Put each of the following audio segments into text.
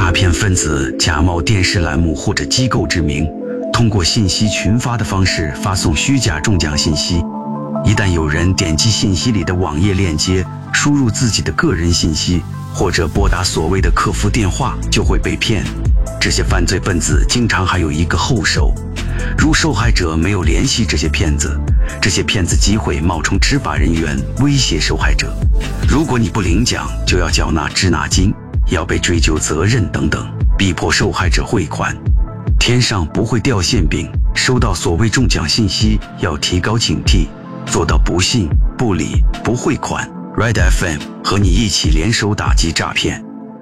诈骗分子假冒电视栏目或者机构之名，通过信息群发的方式发送虚假中奖信息。一旦有人点击信息里的网页链接，输入自己的个人信息，或者拨打所谓的客服电话，就会被骗。这些犯罪分子经常还有一个后手，如受害者没有联系这些骗子，这些骗子机会冒充执法人员威胁受害者，如果你不领奖，就要缴纳滞纳金，要被追究责任等等，逼迫受害者汇款。天上不会掉馅饼，收到所谓中奖信息要提高警惕，做到不信、不理、不汇款。Red FM 和你一起联手打击诈骗。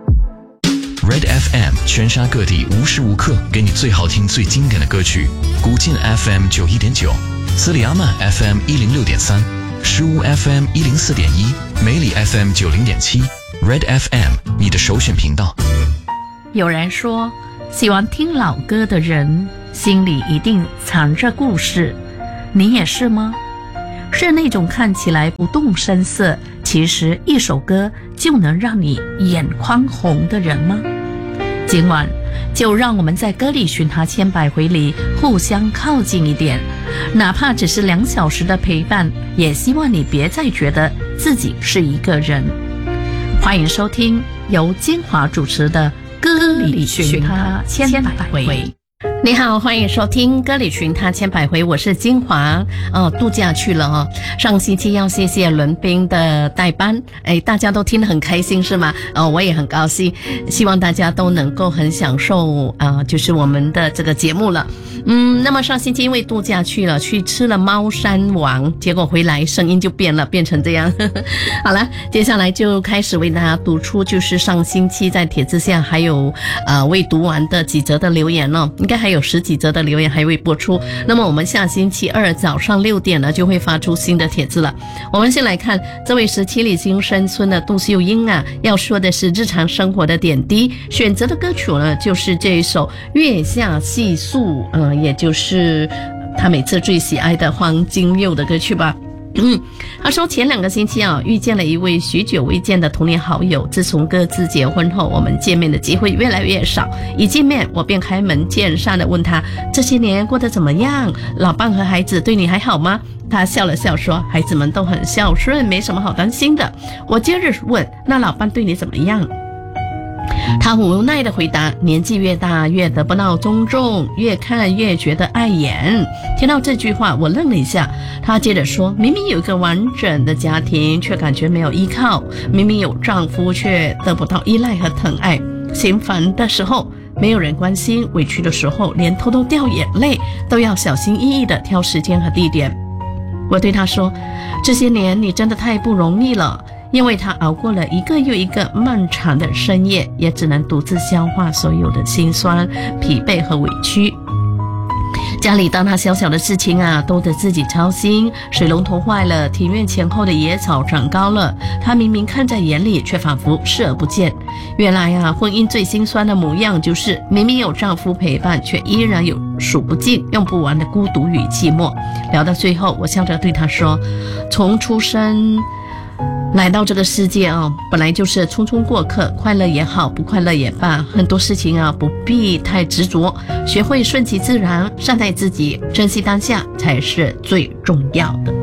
Red FM 全沙各地无时无刻给你最好听最经典的歌曲。古晋 FM 91.9，斯里阿曼 FM 106.3，石屋 FM 104.1，梅里 FM 90.7。Red FM 你的首选频道。 有人说，喜欢听老歌的人心里一定藏着故事，你也是吗？是那种看起来不动声色，其实一首歌就能让你眼眶红的人吗？今晚就让我们在歌里寻他千百回里互相靠近一点，哪怕只是2小时的陪伴，也希望你别再觉得自己是一个人。欢迎收听由金华主持的歌里寻他千百回。你好，欢迎收听歌里寻他千百回，我是金华。度假去了哦，上星期要谢谢伦宾的代班，大家都听得很开心是吗？我也很高兴，希望大家都能够很享受就是我们的这个节目了。那么上星期因为度假去了，去吃了猫山王，结果回来声音就变了，变成这样。好了，接下来就开始为大家读出就是上星期在帖子下还有未读完的几则的留言了，应该还有10几则的留言还未播出。那么我们下星期二早上6点呢就会发出新的帖子了。我们先来看这位17里新生村的杜秀英要说的是日常生活的点滴，选择的歌曲呢就是这一首月下细诉，也就是他每次最喜爱的黄金佑的歌曲吧。他说前2个星期遇见了一位许久未见的童年好友，自从各自结婚后，我们见面的机会越来越少，一见面我便开门见山地问他这些年过得怎么样，老伴和孩子对你还好吗？他笑了笑说孩子们都很孝顺，没什么好担心的。我接着问那老伴对你怎么样？他无奈地回答年纪越大越得不到尊重，越看越觉得碍眼。听到这句话我愣了一下，他接着说明明有一个完整的家庭却感觉没有依靠，明明有丈夫却得不到依赖和疼爱，心烦的时候没有人关心，委屈的时候连偷偷掉眼泪都要小心翼翼地挑时间和地点。我对他说这些年你真的太不容易了，因为他熬过了一个又一个漫长的深夜，也只能独自消化所有的辛酸、疲惫和委屈。家里大大小小的事情都得自己操心，水龙头坏了，庭院前后的野草长高了，他明明看在眼里，却仿佛视而不见。原来婚姻最心酸的模样就是明明有丈夫陪伴，却依然有数不尽用不完的孤独与寂寞。聊到最后，我笑着对他说，从出生来到这个世界本来就是匆匆过客，快乐也好，不快乐也罢，很多事情不必太执着，学会顺其自然，善待自己，珍惜当下才是最重要的。